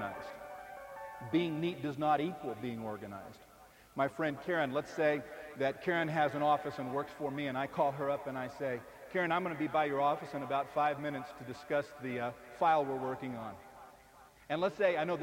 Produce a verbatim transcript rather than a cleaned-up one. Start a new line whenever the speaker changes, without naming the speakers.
organized. Being neat does not equal being organized. My friend Karen, let's say that Karen has an office and works for me, and I call her up and I say, Karen, I'm going to be by your office in about five minutes to discuss the uh, file we're working on. And let's say, I know